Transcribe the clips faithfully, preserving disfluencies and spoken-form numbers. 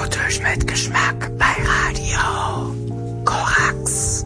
Erotisch mit Geschmack bei Radio Korax.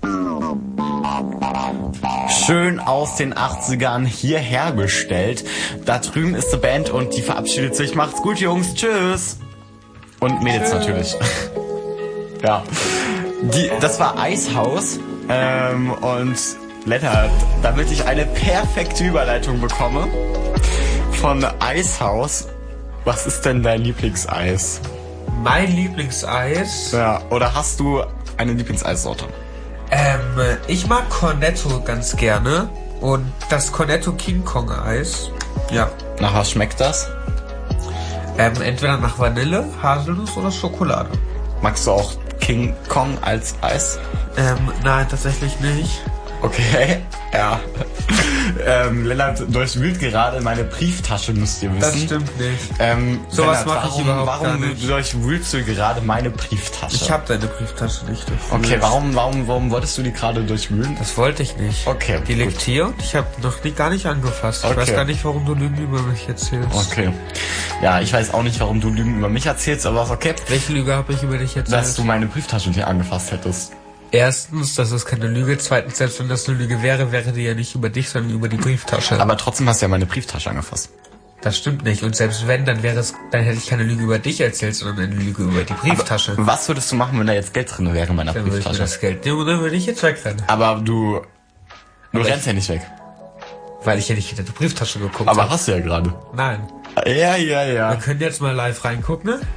Schön aus den achtzigern hierher bestellt. Da drüben ist die Band und die verabschiedet sich. Macht's gut, Jungs. Tschüss. Und Mädels natürlich. Ja. Die, das war Eishaus. Ähm, und Lennart, damit ich eine perfekte Überleitung bekomme von Eishaus, was ist denn dein Lieblingseis? Mein Lieblingseis? Ja, oder hast du eine Lieblingseissorte? Ähm, ich mag Cornetto ganz gerne und das Cornetto King Kong Eis. Ja. Nach was schmeckt das? Ähm, entweder nach Vanille, Haselnuss oder Schokolade. Magst du auch King Kong als Eis? Ähm, nein, tatsächlich nicht. Okay, ja. ähm, Lennart durchwühlt gerade meine Brieftasche, müsst ihr wissen. Das stimmt nicht. Ähm, so was mache ich überhaupt warum gar nicht. Warum durchwühlst du gerade meine Brieftasche? Ich habe deine Brieftasche nicht durchwühlt. Okay, warum, warum, warum wolltest du die gerade durchwühlen? Das wollte ich nicht. Okay, die liegt hier und ich habe noch nie, gar nicht angefasst. Ich okay. weiß gar nicht, warum du Lügen über mich erzählst. Okay. Ja, ich weiß auch nicht, warum du Lügen über mich erzählst, aber ist okay. Welche Lüge habe ich über dich erzählt? Dass du meine Brieftasche nicht angefasst hättest. Erstens, das ist keine Lüge. Zweitens, selbst wenn das eine Lüge wäre, wäre die ja nicht über dich, sondern über die Brieftasche. Aber trotzdem hast du ja meine Brieftasche angefasst. Das stimmt nicht. Und selbst wenn, dann wäre es, dann hätte ich keine Lüge über dich erzählt, sondern eine Lüge über die Brieftasche. Aber was würdest du machen, wenn da jetzt Geld drin wäre in meiner dann Brieftasche? Würde ich mir das Geld nehmen und dann würde ich jetzt wegrennen. Aber du, du Aber rennst ich, ja nicht weg. Weil ich ja nicht in die Brieftasche geguckt Aber habe. hast du ja gerade. Nein. Ja, ja, ja. Wir können jetzt mal live reingucken, ne?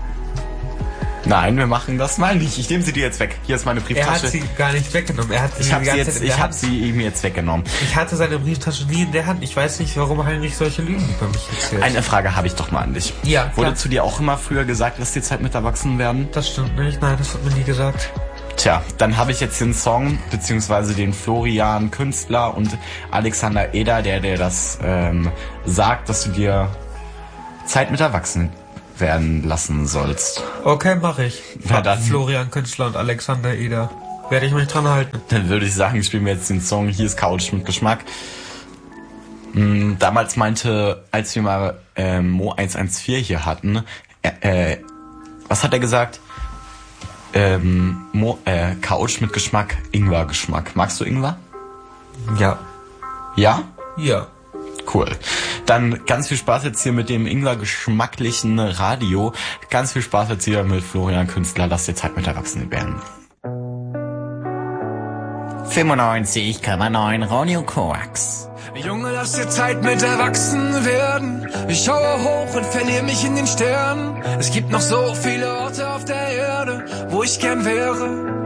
Nein, wir machen das mal nicht. Ich nehme sie dir jetzt weg. Hier ist meine Brieftasche. Er hat sie gar nicht weggenommen. Er hat sie ich habe die sie ganze jetzt, Zeit in ich der habe Hand. sie ihm jetzt weggenommen. Ich hatte seine Brieftasche nie in der Hand. Ich weiß nicht, warum Heinrich solche Lügen über mich erzählt. Eine Frage habe ich doch mal an dich. Ja, Wurde klar. zu dir auch immer früher gesagt, dass die Zeit mit Erwachsenwerden? Das stimmt nicht. Nein, das wird mir nie gesagt. Tja, dann habe ich jetzt den Song, beziehungsweise den Florian Künstler und Alexander Eder, der dir das ähm, sagt, dass du dir Zeit mit Erwachsenen werden lassen sollst. Okay, mache ich. Na dann. Florian Künstler und Alexander Eder. Werde ich mich dran halten. Dann würde ich sagen, spielen wir jetzt den Song Hier ist Couch mit Geschmack. Mhm, damals meinte, als wir mal äh, Mo eins eins vier hier hatten, äh, äh, was hat er gesagt? Ähm, Mo, äh, Couch mit Geschmack, Ingwer-Geschmack. Magst du Ingwer? Ja. Ja? Ja. Cool. Dann ganz viel Spaß jetzt hier mit dem Ingwer-geschmacklichen Radio. Ganz viel Spaß jetzt hier mit Florian Künstler. Lass dir Zeit mit Erwachsenen werden. fünfundneunzig Komma neun Radio Korax. Junge, lass dir Zeit mit Erwachsenen werden. Ich schaue hoch und verliere mich in den Sternen. Es gibt noch so viele Orte auf der Erde, wo ich gern wäre.